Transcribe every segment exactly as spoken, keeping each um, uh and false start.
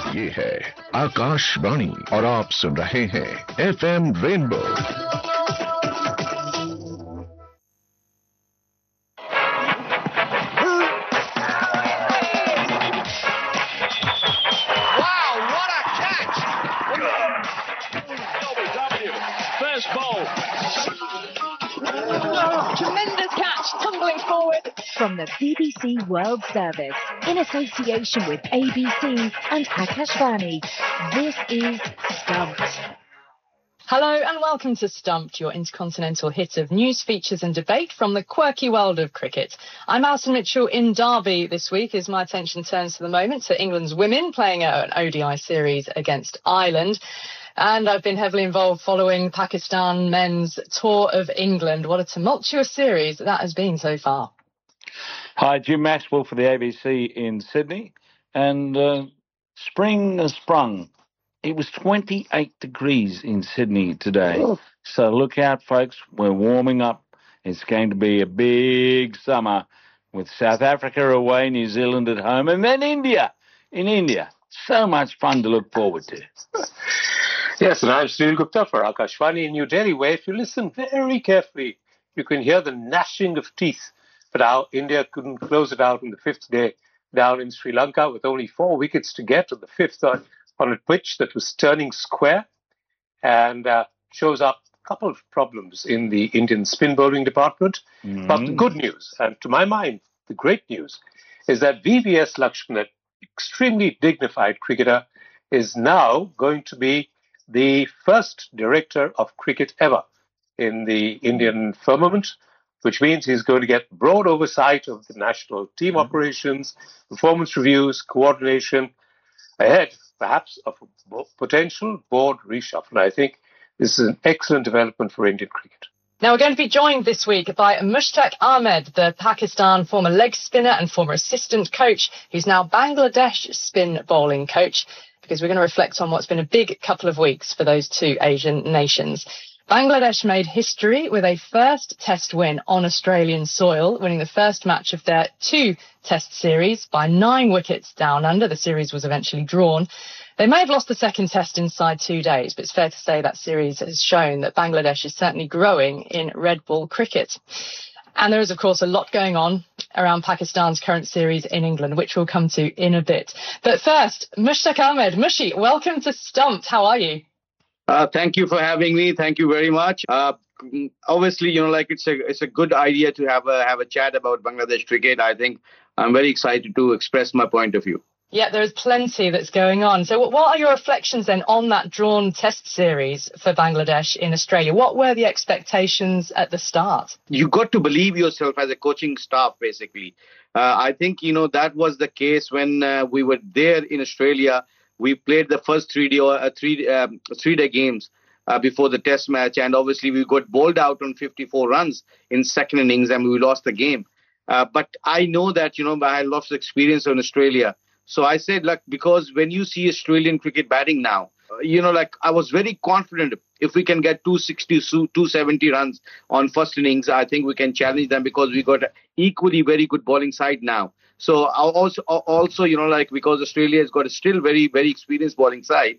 ये है आकाशवाणी और आप सुन रहे हैं FM rainbow. Tremendous catch, tumbling forward. From the B B C World Service, in association with A B C and Akashvani, this is Stumped. Hello and welcome to Stumped, your intercontinental hit of news, features and debate from the quirky world of cricket. I'm Alison Mitchell in Derby this week as my attention turns for the moment to England's women playing an O D I series against Ireland. And I've been heavily involved following Pakistan men's tour of England. What a tumultuous series that has been so far. Hi, Jim Maxwell for the A B C in Sydney. And uh, spring has sprung. It was twenty-eight degrees in Sydney today. Oh. So look out, folks. We're warming up. It's going to be a big summer with South Africa away, New Zealand at home, and then India in India. So much fun to look forward to. Yes, and I'm Sunil Gupta for Akashvani in New Delhi, where if you listen very carefully, you can hear the gnashing of teeth at how India couldn't close it out on the fifth day down in Sri Lanka with only four wickets to get on the fifth on, on a pitch that was turning square, and uh, shows up a couple of problems in the Indian spin bowling department. Mm. But the good news, and to my mind, the great news, is that V V S Lakshman, an extremely dignified cricketer, is now going to be the first director of cricket ever in the Indian firmament, which means he's going to get broad oversight of the national team operations, performance reviews, coordination, ahead perhaps of a potential board reshuffle. I think this is an excellent development for Indian cricket. Now, we're going to be joined this week by Mushtaq Ahmed, the Pakistan former leg spinner and former assistant coach, who's now Bangladesh spin bowling coach, because we're going to reflect on what's been a big couple of weeks for those two Asian nations. Bangladesh made history with a first test win on Australian soil, winning the first match of their two test series by nine wickets down under. The series was eventually drawn. They may have lost the second test inside two days, but it's fair to say that series has shown that Bangladesh is certainly growing in red ball cricket. And there is, of course, a lot going on around Pakistan's current series in England, which we'll come to in a bit. But first, Mushtaq Ahmed. Mushi, welcome to Stumped. How are you? Uh, thank you for having me. Thank you very much. Uh, obviously, you know, like it's a it's a good idea to have a have a chat about Bangladesh cricket. I think I'm very excited to express my point of view. Yeah, there's plenty that's going on. So what are your reflections then on that drawn test series for Bangladesh in Australia? What were the expectations at the start? You got to believe yourself as a coaching staff, basically. Uh, I think, you know, that was the case when uh, we were there in Australia. We played the first three day, uh, three, um, three day games uh, before the test match. And obviously we got bowled out on fifty-four runs in second innings and we lost the game. Uh, but I know that, you know, I had lots of experience in Australia. So I said, like, because when you see Australian cricket batting now, uh, you know, like I was very confident if we can get two sixty, two seventy runs on first innings, I think we can challenge them because we got equally very good bowling side now. So also, also, you know, like because Australia has got a still very, very experienced bowling side,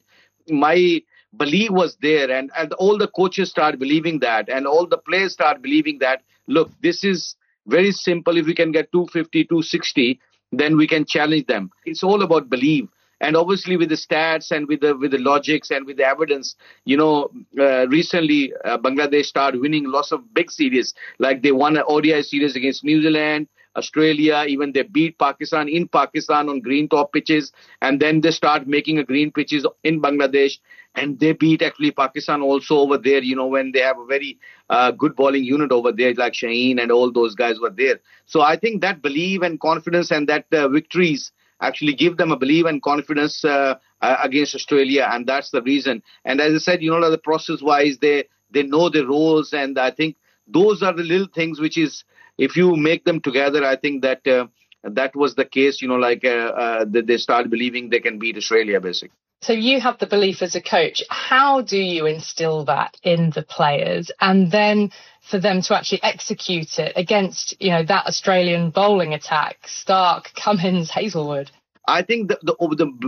my belief was there and, and all the coaches start believing that and all the players start believing that, look, this is very simple. If we can get two fifty, two sixty, then we can challenge them. It's all about belief. And obviously with the stats and with the with the logics and with the evidence, you know, uh, recently uh, Bangladesh started winning lots of big series. Like they won an O D I series against New Zealand, Australia, even they beat Pakistan in Pakistan on green top pitches. And then they start making a green pitches in Bangladesh. And they beat actually Pakistan also over there, you know, when they have a very uh, good bowling unit over there, like Shaheen and all those guys were there. So I think that belief and confidence and that uh, victories actually give them a belief and confidence uh, uh, against Australia. And that's the reason. And as I said, you know, the process wise, they, they know the roles. And I think those are the little things which is, if you make them together, I think that uh, that was the case, you know, like uh, uh, that they start believing they can beat Australia, basically. So you have the belief as a coach. How do you instill that in the players and then for them to actually execute it against, you know, that Australian bowling attack, Stark, Cummins, Hazelwood? I think the, the, the